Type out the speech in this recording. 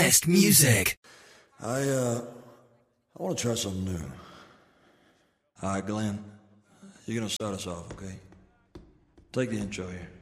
best music. I want to try something new. All right, Glenn, you're going to start us off, okay? Take the intro here.